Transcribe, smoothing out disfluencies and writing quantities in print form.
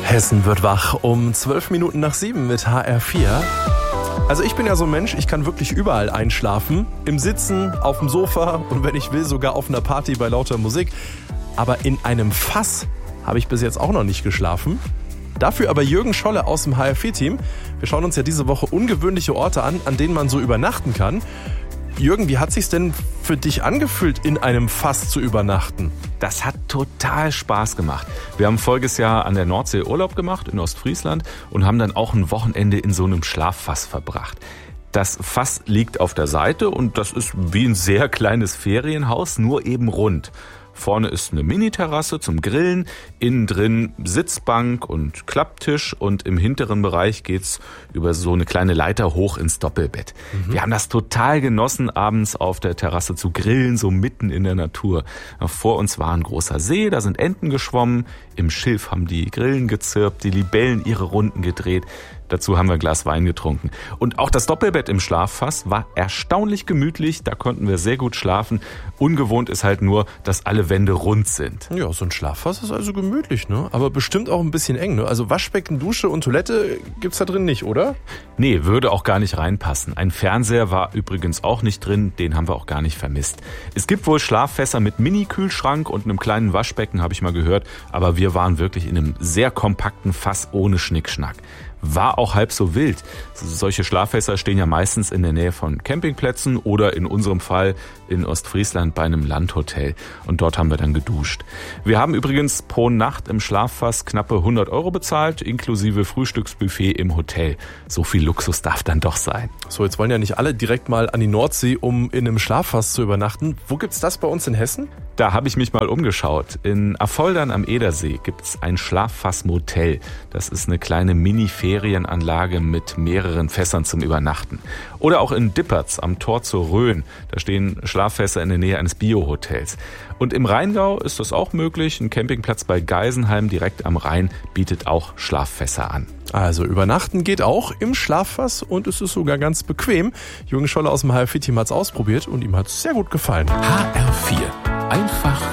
Hessen wird wach um 7:12 mit HR4. Also ich bin ja so ein Mensch, ich kann wirklich überall einschlafen. Im Sitzen, auf dem Sofa und wenn ich will sogar auf einer Party bei lauter Musik. Aber in einem Fass habe ich bis jetzt auch noch nicht geschlafen. Dafür aber Jürgen Scholle aus dem HR4-Team. Wir schauen uns ja diese Woche ungewöhnliche Orte an denen man so übernachten kann. Jürgen, wie hat sich's denn für dich angefühlt, in einem Fass zu übernachten? Das hat total Spaß gemacht. Wir haben voriges Jahr an der Nordsee Urlaub gemacht in Ostfriesland und haben dann auch ein Wochenende in so einem Schlaffass verbracht. Das Fass liegt auf der Seite und das ist wie ein sehr kleines Ferienhaus, nur eben rund. Vorne ist eine Mini-Terrasse zum Grillen, innen drin Sitzbank und Klapptisch und im hinteren Bereich geht's über so eine kleine Leiter hoch ins Doppelbett. Wir haben das total genossen, abends auf der Terrasse zu grillen, so mitten in der Natur. Vor uns war ein großer See, da sind Enten geschwommen, im Schilf haben die Grillen gezirpt, die Libellen ihre Runden gedreht. Dazu haben wir ein Glas Wein getrunken. Und auch das Doppelbett im Schlaffass war erstaunlich gemütlich. Da konnten wir sehr gut schlafen. Ungewohnt ist halt nur, dass alle Wände rund sind. Ja, so ein Schlaffass ist also gemütlich, ne? Aber bestimmt auch ein bisschen eng, ne? Also Waschbecken, Dusche und Toilette gibt's da drin nicht, oder? Nee, würde auch gar nicht reinpassen. Ein Fernseher war übrigens auch nicht drin. Den haben wir auch gar nicht vermisst. Es gibt wohl Schlaffässer mit Mini-Kühlschrank und einem kleinen Waschbecken, habe ich mal gehört. Aber wir waren wirklich in einem sehr kompakten Fass ohne Schnickschnack. War auch halb so wild. Solche Schlaffässer stehen ja meistens in der Nähe von Campingplätzen oder in unserem Fall in Ostfriesland bei einem Landhotel. Und dort haben wir dann geduscht. Wir haben übrigens pro Nacht im Schlaffass knappe 100 € bezahlt, inklusive Frühstücksbuffet im Hotel. So viel Luxus darf dann doch sein. So, jetzt wollen ja nicht alle direkt mal an die Nordsee, um in einem Schlaffass zu übernachten. Wo gibt's das bei uns in Hessen? Da habe ich mich mal umgeschaut. In Affoldern am Edersee gibt's ein Schlaffass-Motel. Das ist eine kleine Mini-Ferienanlage mit mehreren Fässern zum Übernachten. Oder auch in Dippertz am Tor zur Rhön. Da stehen Schlaffässer in der Nähe eines Bio-Hotels. Und im Rheingau ist das auch möglich. Ein Campingplatz bei Geisenheim direkt am Rhein bietet auch Schlaffässer an. Also übernachten geht auch im Schlaffass und es ist sogar ganz bequem. Jürgen Scholle aus dem HR4-Team hat's ausprobiert und ihm hat's sehr gut gefallen. HR4. Einfach